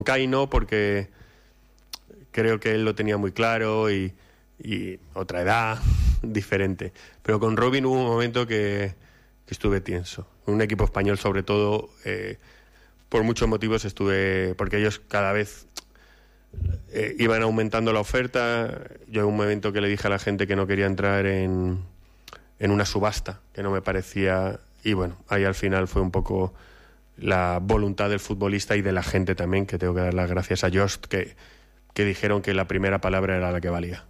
Kai no, porque creo que él lo tenía muy claro y otra edad diferente. Pero con Robin hubo un momento que estuve tenso. Un equipo español, sobre todo, por muchos motivos porque ellos cada vez iban aumentando la oferta. Yo en un momento que le dije a la gente que no quería entrar en una subasta, que no me parecía, y bueno, ahí al final fue un poco la voluntad del futbolista y de la gente también, que tengo que dar las gracias a Jost, que dijeron que la primera palabra era la que valía.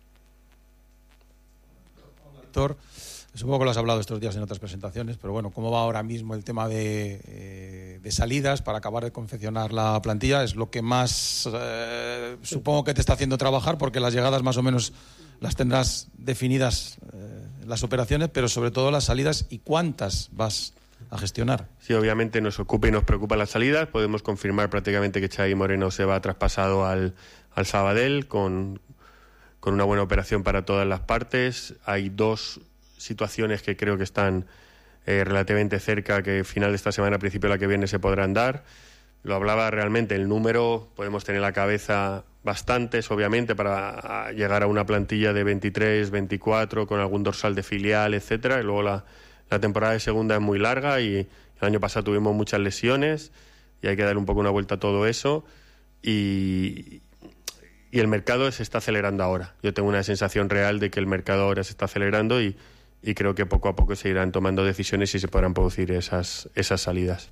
Héctor, supongo que lo has hablado estos días en otras presentaciones, pero bueno, ¿cómo va ahora mismo el tema de salidas para acabar de confeccionar la plantilla? Es lo que más supongo que te está haciendo trabajar, porque las llegadas más o menos las tendrás definidas, las operaciones, pero sobre todo las salidas, y cuántas vas a gestionar. Sí, obviamente nos ocupa y nos preocupa las salidas. Podemos confirmar prácticamente que Xavi Moreno se va traspasado al Sabadell con una buena operación para todas las partes. Hay dos situaciones que creo que están relativamente cerca, que final de esta semana, principio de la que viene, se podrán dar. Lo hablaba realmente, el número, podemos tener en la cabeza bastantes, obviamente, para llegar a una plantilla de 23, 24, con algún dorsal de filial, etcétera. Y luego la temporada de segunda es muy larga y el año pasado tuvimos muchas lesiones y hay que dar un poco una vuelta a todo eso. Y el mercado se está acelerando ahora. Yo tengo una sensación real de que el mercado ahora se está acelerando y creo que poco a poco se irán tomando decisiones y se podrán producir esas salidas.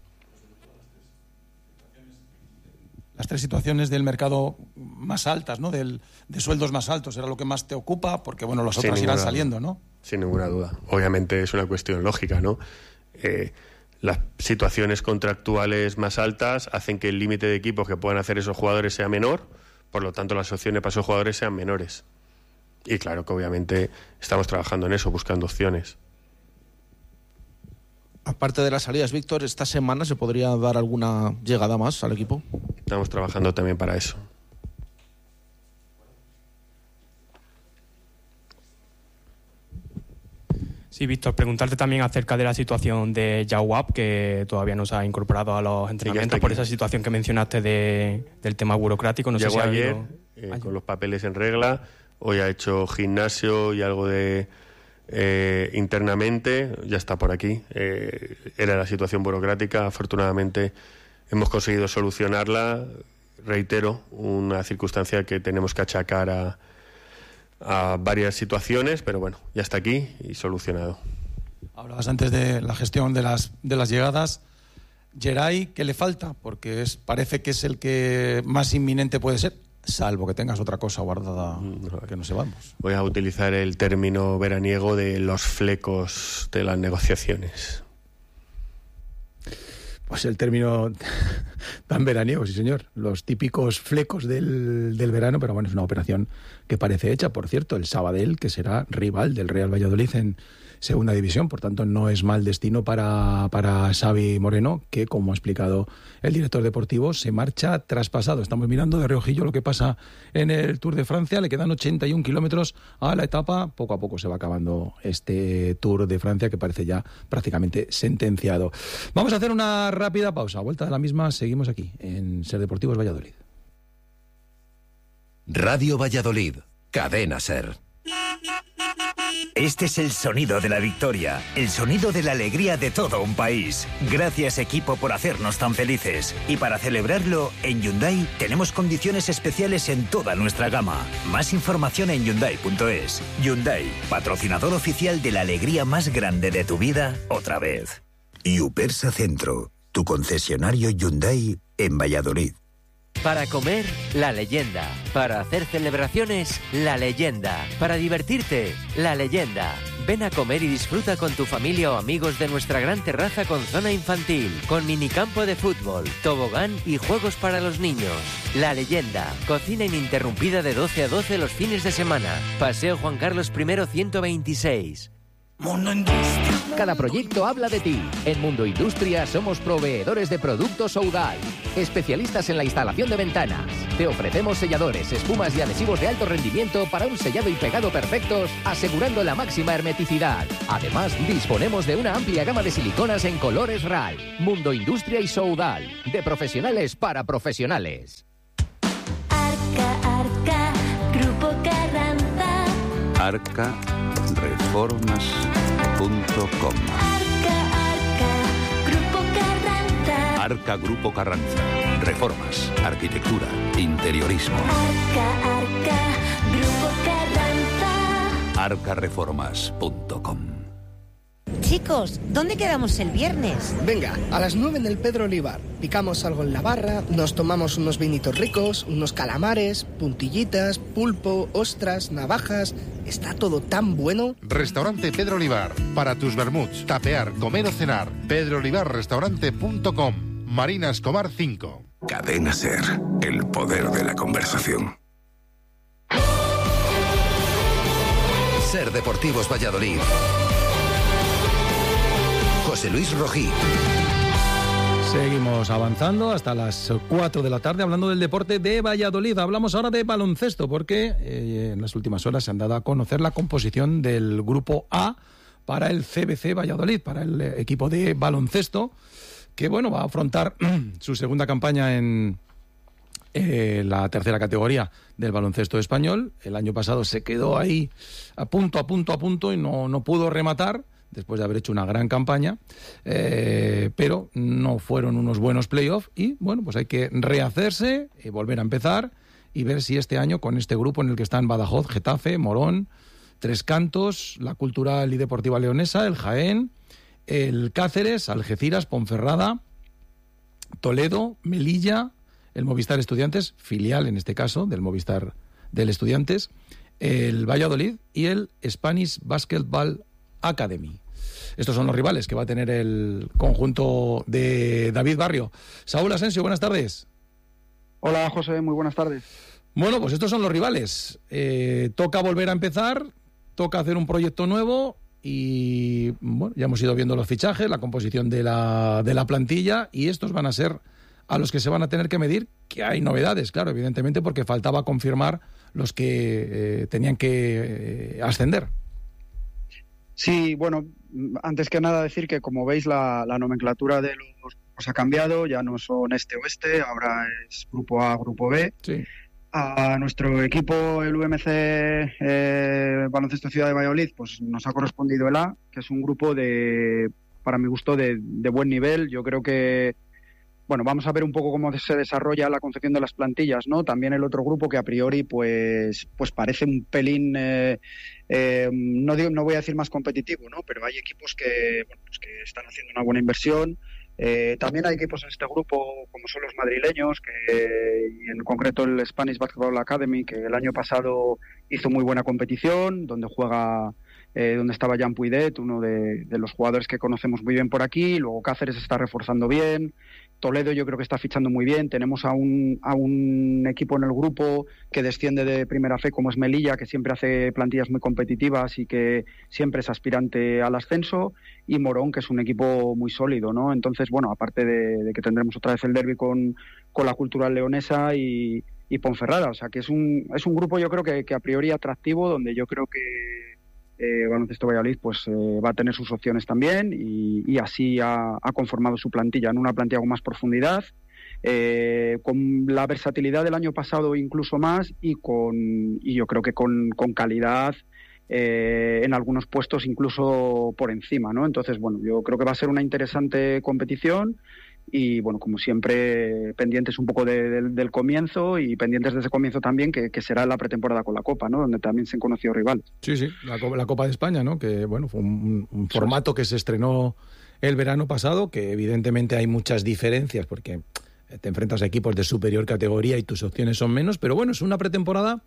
Las tres situaciones del mercado más altas, ¿no? De sueldos más altos, era lo que más te ocupa, porque bueno, los otros irán saliendo, ¿no? Sin ninguna duda. Obviamente es una cuestión lógica, ¿no? Las situaciones contractuales más altas hacen que el límite de equipos que puedan hacer esos jugadores sea menor, por lo tanto las opciones para esos jugadores sean menores. Y claro que obviamente estamos trabajando en eso, buscando opciones. Aparte de las salidas, Víctor, ¿esta semana se podría dar alguna llegada más al equipo? Estamos trabajando también para eso. Sí, Víctor, preguntarte también acerca de la situación de Jauab, que todavía no se ha incorporado a los entrenamientos por esa situación que mencionaste del tema burocrático. No Llegó sé si ayer con los papeles en regla. Hoy ha hecho gimnasio y algo de internamente. Ya está por aquí. Era la situación burocrática. Afortunadamente hemos conseguido solucionarla. Reitero, una circunstancia que tenemos que achacar a varias situaciones, pero bueno, ya está aquí y solucionado. Hablabas antes de la gestión de las llegadas. Geray, ¿qué le falta? Porque parece que es el que más inminente puede ser, salvo que tengas otra cosa guardada que no sepamos. Voy a utilizar el término veraniego de los flecos de las negociaciones. Pues el término tan veraniego, sí señor. Los típicos flecos del verano, pero bueno, es una operación que parece hecha. Por cierto, el Sabadell, que será rival del Real Valladolid en segunda división, por tanto no es mal destino para Xavi Moreno, que como ha explicado el director deportivo, se marcha traspasado. Estamos mirando de reojillo lo que pasa en el Tour de Francia. Le quedan 81 kilómetros a la etapa. Poco a poco se va acabando este Tour de Francia, que parece ya prácticamente sentenciado. Vamos a hacer una rápida pausa. A vuelta de la misma seguimos aquí en Ser Deportivos Valladolid. Radio Valladolid, Cadena Ser. Este es el sonido de la victoria, el sonido de la alegría de todo un país. Gracias, equipo, por hacernos tan felices. Y para celebrarlo, en Hyundai tenemos condiciones especiales en toda nuestra gama. Más información en Hyundai.es. Hyundai, patrocinador oficial de la alegría más grande de tu vida, otra vez. Yupersa Centro, tu concesionario Hyundai en Valladolid. Para comer, La Leyenda. Para hacer celebraciones, La Leyenda. Para divertirte, La Leyenda. Ven a comer y disfruta con tu familia o amigos de nuestra gran terraza con zona infantil, con minicampo de fútbol, tobogán y juegos para los niños. La Leyenda. Cocina ininterrumpida de 12 a 12 los fines de semana. Paseo Juan Carlos I 126. Mundo Industria. Cada proyecto habla de ti. En Mundo Industria somos proveedores de productos Soudal, especialistas en la instalación de ventanas. Te ofrecemos selladores, espumas y adhesivos de alto rendimiento para un sellado y pegado perfectos, asegurando la máxima hermeticidad. Además, disponemos de una amplia gama de siliconas en colores RAL. Mundo Industria y Soudal, de profesionales para profesionales. Arca, Grupo Carranza. Arcareformas.com. Arca, Grupo Carranza. Arca Grupo Carranza. Reformas, arquitectura, interiorismo. Arca, Grupo Carranza. Arcareformas.com. Chicos, ¿dónde quedamos el viernes? Venga, a las 9 en el Pedro Olivar. Picamos algo en la barra, nos tomamos unos vinitos ricos, unos calamares, puntillitas, pulpo, ostras, navajas. Está todo tan bueno. Restaurante Pedro Olivar. Para tus vermuts, tapear, comer o cenar. pedroolivarrestaurante.com. Marina Escobar 5. Cadena SER. El poder de la conversación. SER Deportivos Valladolid. José Luis Rojí. Seguimos avanzando hasta las 4 de la tarde hablando del deporte de Valladolid. Hablamos ahora de baloncesto porque en las últimas horas se han dado a conocer la composición del grupo A para el CBC Valladolid, para el equipo de baloncesto, que bueno, va a afrontar su segunda campaña en la tercera categoría del baloncesto español. El año pasado se quedó ahí a punto y no pudo rematar, después de haber hecho una gran campaña, pero no fueron unos buenos playoffs y, bueno, pues hay que rehacerse, volver a empezar y ver si este año, con este grupo en el que están Badajoz, Getafe, Morón, Tres Cantos, la Cultural y Deportiva Leonesa, el Jaén, el Cáceres, Algeciras, Ponferrada, Toledo, Melilla, el Movistar Estudiantes, filial en este caso del Movistar del Estudiantes, el Valladolid y el Spanish Basketball Academy. Estos son los rivales que va a tener el conjunto de David Barrio. Saúl Asensio, buenas tardes. Hola, José, muy buenas tardes. Bueno, pues estos son los rivales. Toca volver a empezar, toca hacer un proyecto nuevo y bueno, ya hemos ido viendo los fichajes, la composición de la plantilla y estos van a ser a los que se van a tener que medir, que hay novedades, claro, evidentemente, porque faltaba confirmar los que tenían que ascender. Sí, bueno, antes que nada decir que, como veis, la nomenclatura de los grupos ha cambiado, ya no son este-oeste, ahora es grupo A, grupo B. Sí. A nuestro equipo, el UMC Baloncesto Ciudad de Valladolid, pues nos ha correspondido el A, que es un grupo para mi gusto, de buen nivel. Yo creo que, bueno, vamos a ver un poco cómo se desarrolla la concepción de las plantillas, ¿no? También el otro grupo que a priori pues parece un pelín, no voy a decir más competitivo, ¿no? Pero hay equipos que están haciendo una buena inversión. También hay equipos en este grupo, como son los madrileños, y en concreto el Spanish Basketball Academy, que el año pasado hizo muy buena competición, donde estaba Jan Puidet, uno de los jugadores que conocemos muy bien por aquí. Luego Cáceres está reforzando bien. Toledo yo creo que está fichando muy bien. Tenemos a un equipo en el grupo que desciende de primera fe, como es Melilla, que siempre hace plantillas muy competitivas y que siempre es aspirante al ascenso, y Morón, que es un equipo muy sólido, ¿no? Entonces, bueno, aparte de que tendremos otra vez el derbi con la Cultural Leonesa y Ponferrada, o sea que es un grupo, yo creo que a priori atractivo, donde yo creo que Baloncesto Valladolid pues va a tener sus opciones también, y así ha conformado su plantilla, en una plantilla con más profundidad, con la versatilidad del año pasado incluso más, y yo creo que con calidad en algunos puestos incluso por encima, ¿no? Entonces, bueno, yo creo que va a ser una interesante competición. Y bueno, como siempre, pendientes un poco del comienzo, y pendientes de ese comienzo también, que será la pretemporada con la Copa, ¿no? Donde también se han conocido rivales. Sí, la Copa de España, ¿no? Que bueno, fue un formato que se estrenó el verano pasado, que evidentemente hay muchas diferencias porque te enfrentas a equipos de superior categoría y tus opciones son menos, pero bueno, es una pretemporada.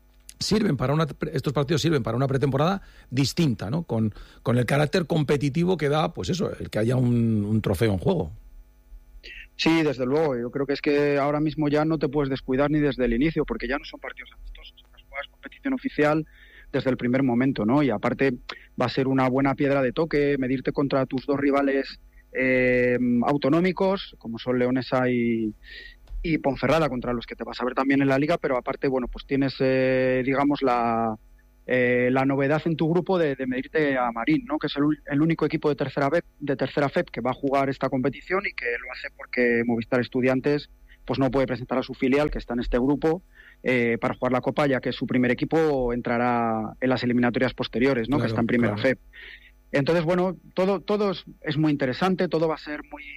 Estos partidos sirven para una pretemporada distinta, ¿no? Con el carácter competitivo que da, pues eso, el que haya un trofeo en juego. Sí, desde luego. Yo creo que es que ahora mismo ya no te puedes descuidar ni desde el inicio, porque ya no son partidos amistosos. Las jugadas competición oficial, desde el primer momento, ¿no? Y aparte va a ser una buena piedra de toque, medirte contra tus dos rivales autonómicos, como son Leonesa y Ponferrada, contra los que te vas a ver también en la Liga, pero aparte, bueno, pues tienes, digamos, la novedad en tu grupo de medirte a Marín, ¿no? Que es el único equipo de tercera FEP que va a jugar esta competición y que lo hace porque Movistar Estudiantes pues no puede presentar a su filial, que está en este grupo, para jugar la Copa, ya que su primer equipo entrará en las eliminatorias posteriores, ¿no? Claro, que está en primera FEP. Entonces, bueno, todo es muy interesante, todo va a ser muy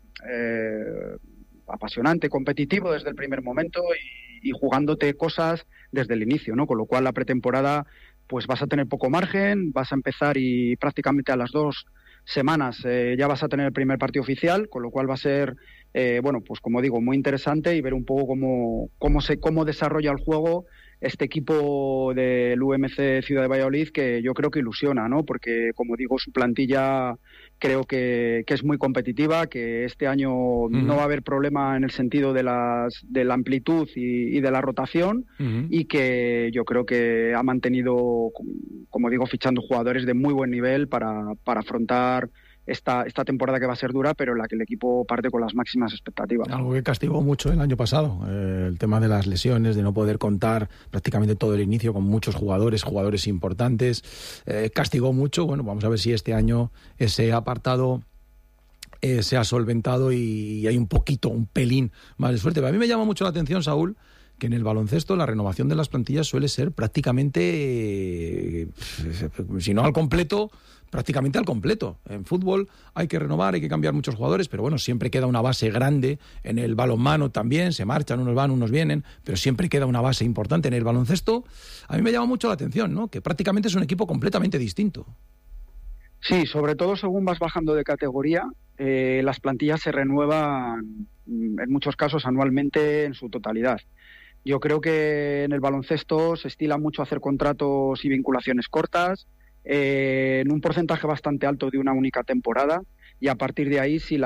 apasionante, competitivo desde el primer momento y jugándote cosas desde el inicio, ¿no? Con lo cual la pretemporada pues vas a tener poco margen, vas a empezar y prácticamente a las 2 semanas ya vas a tener el primer partido oficial, con lo cual va a ser, bueno, pues como digo, muy interesante y ver un poco cómo desarrolla el juego este equipo del UMC Ciudad de Valladolid, que yo creo que ilusiona, ¿no? Porque, como digo, su plantilla creo que es muy competitiva, que este año no va a haber problema en el sentido de la amplitud y de la rotación, y que yo creo que ha mantenido, como digo, fichando jugadores de muy buen nivel para afrontar esta temporada, que va a ser dura, pero en la que el equipo parte con las máximas expectativas. Algo que castigó mucho el año pasado, el tema de las lesiones, de no poder contar prácticamente todo el inicio con muchos jugadores importantes, castigó mucho. Bueno, vamos a ver si este año ese apartado se ha solventado y hay un pelín más de suerte. Pero a mí me llama mucho la atención, Saúl, que en el baloncesto la renovación de las plantillas suele ser prácticamente, si no al completo, prácticamente al completo. En fútbol hay que renovar, hay que cambiar muchos jugadores, pero bueno, siempre queda una base grande. En el balonmano también, se marchan, unos van, unos vienen, pero siempre queda una base importante. En el baloncesto a mí me llama mucho la atención, ¿no? Que prácticamente es un equipo completamente distinto. Sí, sobre todo según vas bajando de categoría, las plantillas se renuevan en muchos casos anualmente en su totalidad. Yo creo que en el baloncesto se estila mucho hacer contratos y vinculaciones cortas, en un porcentaje bastante alto de una única temporada, y a partir de ahí si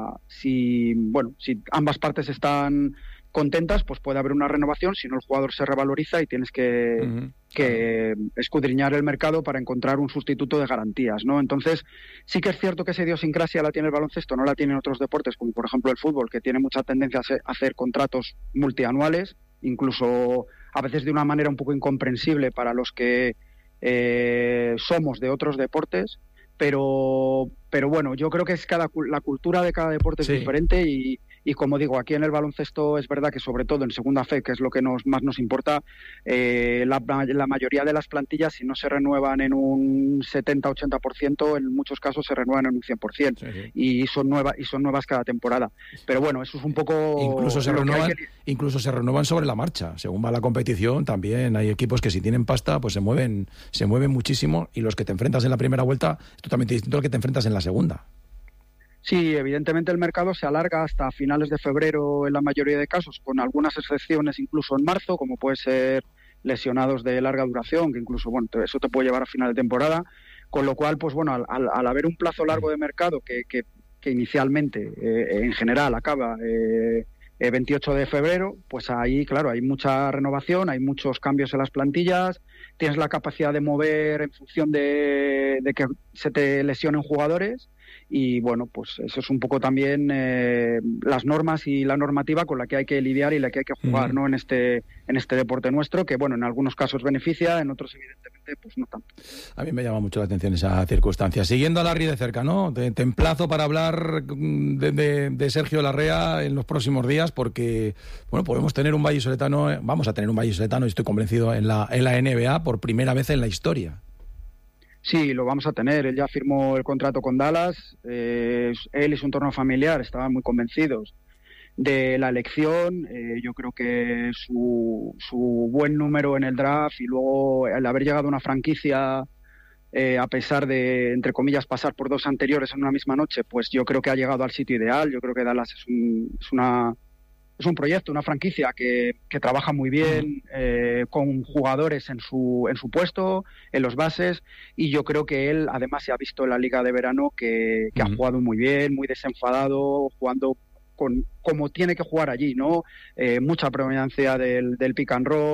ambas partes están contentas, pues puede haber una renovación. Si no, el jugador se revaloriza y tienes que escudriñar el mercado para encontrar un sustituto de garantías, ¿no? Entonces sí que es cierto que esa idiosincrasia la tiene el baloncesto, no la tienen otros deportes, como por ejemplo el fútbol, que tiene mucha tendencia a hacer contratos multianuales, incluso a veces de una manera un poco incomprensible para los que somos de otros deportes, pero bueno, yo creo que la cultura de cada deporte es diferente y como digo, aquí en el baloncesto es verdad que sobre todo en segunda FEP, que es lo que más nos importa, la mayoría de las plantillas, si no se renuevan en un 70-80%, en muchos casos se renuevan en un 100%, y son nuevas cada temporada. Pero bueno, eso es un poco... Incluso se renuevan sobre la marcha. Según va la competición, también hay equipos que si tienen pasta, pues se mueven muchísimo, y los que te enfrentas en la primera vuelta es totalmente distinto al que te enfrentas en la segunda. Sí, evidentemente el mercado se alarga hasta finales de febrero en la mayoría de casos, con algunas excepciones incluso en marzo, como puede ser lesionados de larga duración, que incluso, bueno, eso te puede llevar a final de temporada, con lo cual, pues bueno, al haber un plazo largo de mercado que inicialmente, en general, acaba 28 de febrero, pues ahí, claro, hay mucha renovación, hay muchos cambios en las plantillas, tienes la capacidad de mover en función de que se te lesionen jugadores. Y bueno, pues eso es un poco también las normas y la normativa con la que hay que lidiar y la que hay que jugar, ¿no? En este deporte nuestro, que bueno, en algunos casos beneficia, en otros evidentemente pues no tanto. A mí me llama mucho la atención esa circunstancia. Siguiendo a Larry de cerca, ¿no? Te emplazo para hablar de Sergio Larrea en los próximos días, porque bueno, vamos a tener un vallisoletano, y estoy convencido, en la NBA por primera vez en la historia. Sí, lo vamos a tener. Él ya firmó el contrato con Dallas. Él y su entorno familiar estaban muy convencidos de la elección. Yo creo que su buen número en el draft y luego el haber llegado a una franquicia, a pesar de, entre comillas, pasar por dos anteriores en una misma noche, pues yo creo que ha llegado al sitio ideal. Yo creo que Dallas es un proyecto, una franquicia que trabaja muy bien, con jugadores en su puesto, en los bases, y yo creo que él además se ha visto en la Liga de Verano que ha jugado muy bien, muy desenfadado, jugando como tiene que jugar allí, ¿no? Mucha predominancia del pick and roll,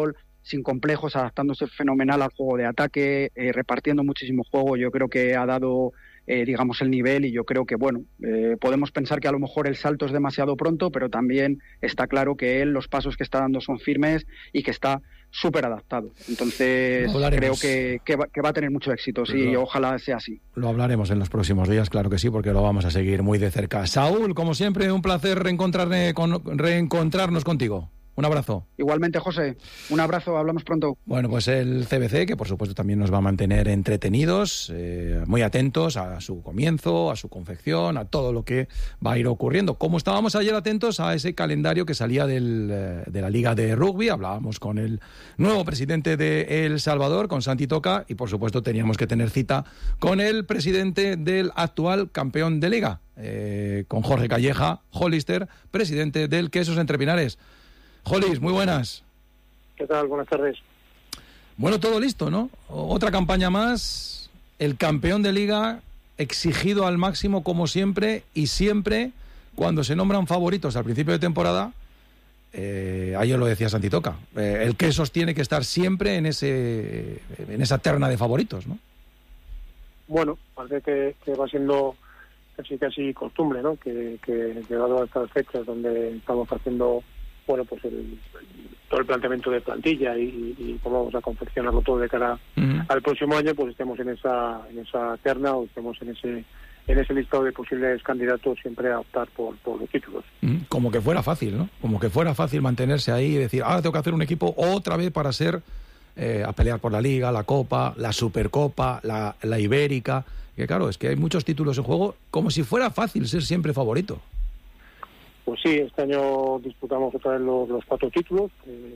sin complejos, adaptándose fenomenal al juego de ataque, repartiendo muchísimo juego. Yo creo que ha dado, digamos, el nivel, y yo creo que, bueno, podemos pensar que a lo mejor el salto es demasiado pronto, pero también está claro que él, los pasos que está dando son firmes y que está súper adaptado. Entonces creo que va a tener mucho éxito, sí, ojalá sea así. Lo hablaremos en los próximos días, claro que sí, porque lo vamos a seguir muy de cerca. Saúl, como siempre, un placer reencontrarnos contigo. Un abrazo. Igualmente, José. Un abrazo, hablamos pronto. Bueno, pues el CBC, que por supuesto también nos va a mantener entretenidos, muy atentos a su comienzo, a su confección, a todo lo que va a ir ocurriendo. Como estábamos ayer atentos a ese calendario que salía de la Liga de Rugby, hablábamos con el nuevo presidente de El Salvador, con Santi Toca, y por supuesto teníamos que tener cita con el presidente del actual campeón de Liga, con Jorge Calleja, Hollister, presidente del Quesos Entre Pinares. Jolis, muy buenas. ¿Qué tal? Buenas tardes. Bueno, todo listo, ¿no? Otra campaña más, el campeón de Liga exigido al máximo como siempre, y siempre cuando se nombran favoritos al principio de temporada, ayer lo decía Santi Toca, el Quesos tiene que estar siempre en esa terna de favoritos, ¿no? Bueno, parece que va siendo casi costumbre, ¿no? Que llegado a estas fechas donde estamos haciendo, bueno, pues todo el planteamiento de plantilla y cómo vamos a confeccionarlo todo de cara al próximo año, pues estemos en esa terna, o estemos en ese listado de posibles candidatos siempre a optar por los títulos. Como que fuera fácil, ¿no? Como que fuera fácil mantenerse ahí y decir, ahora tengo que hacer un equipo otra vez para a pelear por la Liga, la Copa, la Supercopa, la Ibérica. Que claro, es que hay muchos títulos en juego, como si fuera fácil ser siempre favorito. Pues sí, este año disputamos otra vez los 4 títulos,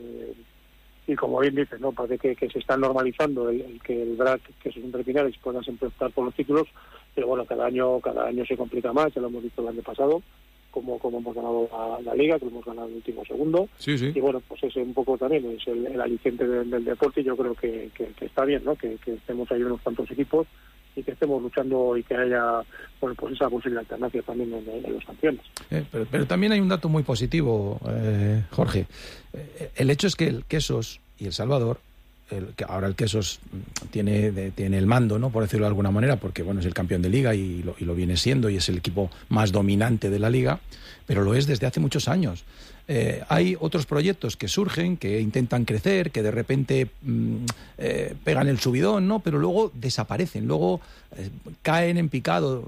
y como bien dices, ¿no? Parece que se está normalizando el que el BRAC, que es un Pinares, pueda siempre optar por los títulos, pero bueno, cada año se complica más, ya lo hemos visto el año pasado, como hemos ganado la Liga, que hemos ganado el último segundo, sí. Y bueno, pues ese un poco también es el aliciente del deporte, y yo creo que está bien, ¿no? Que estemos ahí unos cuantos equipos y que estemos luchando y que haya, bueno, pues esa posible alternancia también en los campeones. Pero también hay un dato muy positivo, Jorge. El hecho es que el Quesos y El Salvador, que ahora el Quesos tiene el mando, ¿no? Por decirlo de alguna manera, porque bueno, es el campeón de Liga y lo viene siendo, y es el equipo más dominante de la Liga, pero lo es desde hace muchos años. Hay otros proyectos que surgen, que intentan crecer, que de repente pegan el subidón, ¿no? Pero luego desaparecen, luego caen en picado,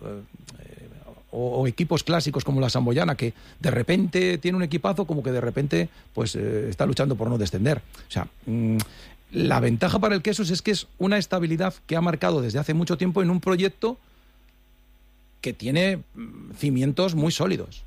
o equipos clásicos como la Samboyana, que de repente tiene un equipazo, como que de repente pues está luchando por no descender. O sea, la ventaja para el Quesos es que es una estabilidad que ha marcado desde hace mucho tiempo en un proyecto que tiene cimientos muy sólidos.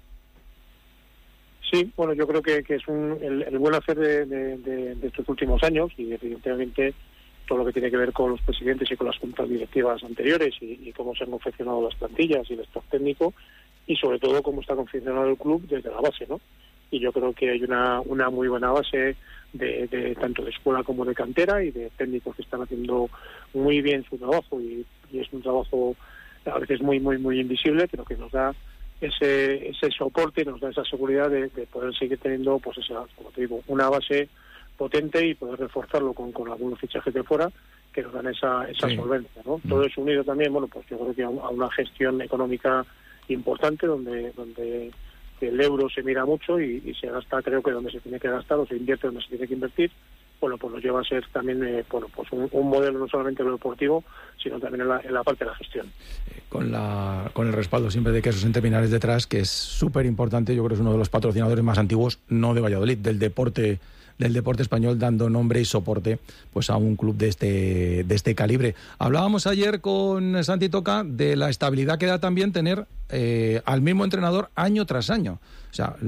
Sí, bueno, yo creo que es el buen hacer de estos últimos años, y evidentemente todo lo que tiene que ver con los presidentes y con las juntas directivas anteriores, y cómo se han confeccionado las plantillas y el staff técnico, y sobre todo cómo está confeccionado el club desde la base, ¿no? Y yo creo que hay una muy buena base de tanto de escuela como de cantera, y de técnicos que están haciendo muy bien su trabajo, y es un trabajo a veces muy invisible, pero que nos da ese soporte, nos da esa seguridad de poder seguir teniendo, pues esa, como te digo, una base potente, y poder reforzarlo con algunos fichajes de fuera que nos dan esa solvencia, ¿no? Todo eso unido también, bueno, pues yo creo que a una gestión económica importante, donde el euro se mira mucho y se gasta, creo que donde se tiene que gastar, o se invierte donde se tiene que invertir. Bueno, pues nos lleva a ser también bueno, pues un modelo no solamente en lo deportivo, sino también en la parte de la gestión. Con el respaldo siempre de Quesos Entre Pinares detrás, que es súper importante. Yo creo que es uno de los patrocinadores más antiguos, no de Valladolid, del deporte español, dando nombre y soporte pues a un club de este calibre. Hablábamos ayer con Santi Toca de la estabilidad que da también tener al mismo entrenador año tras año. O sea,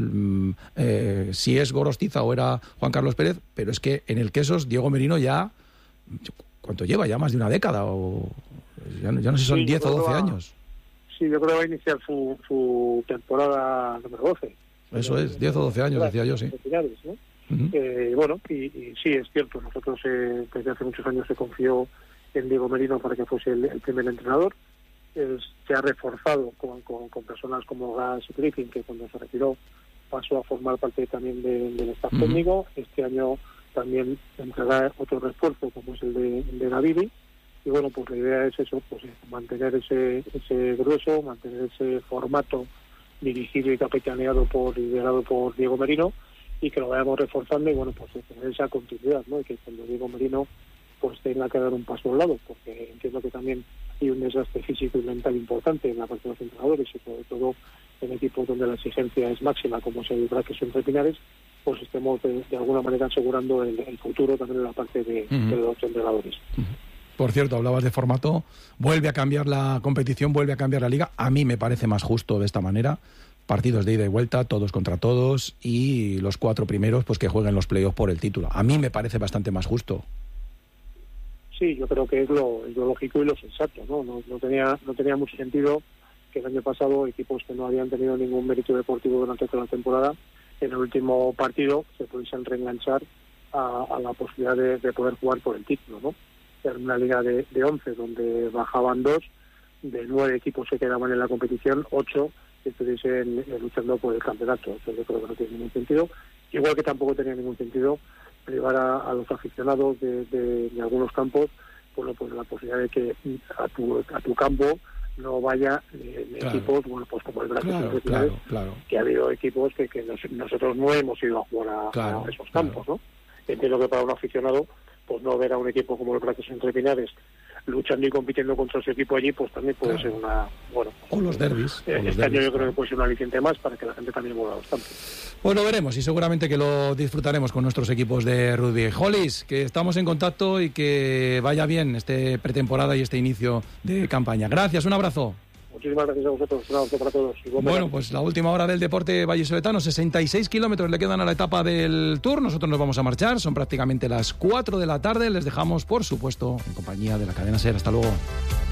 si es Gorostiza o era Juan Carlos Pérez, pero es que en el Quesos Diego Merino ya, ¿cuánto lleva? Ya más de una década, o ya no sé si son 10 o 12 años. Sí, yo creo que va a iniciar su temporada número 12. Eso es, 10 o 12 años, decía yo, sí. ¿No? Bueno, y sí, es cierto, nosotros desde hace muchos años se confió en Diego Merino para que fuese el primer entrenador. Se ha reforzado con personas como Gas Griffin, que cuando se retiró pasó a formar parte también del staff técnico. Este año también entrará otro refuerzo como es el de Navidi, y bueno, pues la idea es eso, pues mantener ese grueso, mantener ese formato dirigido y capitaneado liderado por Diego Merino, y que lo vayamos reforzando y bueno, pues tener esa continuidad, ¿no? Y que cuando Diego Merino pues tenga que dar un paso a un lado, porque entiendo que también hay un desgaste físico y mental importante en la parte de los entrenadores, y sobre todo en equipos donde la exigencia es máxima, como es el Braqueson Pinares, pues estemos de alguna manera asegurando el futuro también en la parte de los entrenadores. Por cierto, hablabas de formato, vuelve a cambiar la competición, vuelve a cambiar la liga. A mí me parece más justo de esta manera. Partidos de ida y vuelta, todos contra todos, y los 4 primeros pues que jueguen los playoffs por el título. A mí me parece bastante más justo. Sí, yo creo que es lo lógico y lo sensato, ¿no? No tenía mucho sentido que el año pasado equipos que no habían tenido ningún mérito deportivo durante toda la temporada, en el último partido se pudiesen reenganchar a la posibilidad de poder jugar por el título, ¿no? Era una liga de 11 donde bajaban 2, de 9 equipos que quedaban en la competición, 8 estuviesen luchando por el campeonato. Eso yo creo que no tiene ningún sentido. Igual que tampoco tenía ningún sentido privar a los aficionados de algunos campos, pues la posibilidad de que a tu campo no vaya equipos, bueno, pues como el Brasil, claro. Que ha habido equipos que nosotros no hemos ido a jugar a esos campos, ¿no? Entiendo que para un aficionado, pues no ver a un equipo como el Brasil entre Pinares luchando y compitiendo contra su equipo allí, pues también puede ser una... Bueno, o los derbis. Este año yo creo que puede ser un aliciente más para que la gente también vuelva a los campos. Pues lo veremos y seguramente que lo disfrutaremos con nuestros equipos de rugby. Hollis, que estamos en contacto y que vaya bien este pretemporada y este inicio de campaña. Gracias, un abrazo. Muchísimas gracias a vosotros, un abrazo para todos. Bueno, pues la última hora del deporte vallisoletano, 66 kilómetros le quedan a la etapa del Tour. Nosotros nos vamos a marchar, son prácticamente las 4 de la tarde. Les dejamos, por supuesto, en compañía de la cadena SER. Hasta luego.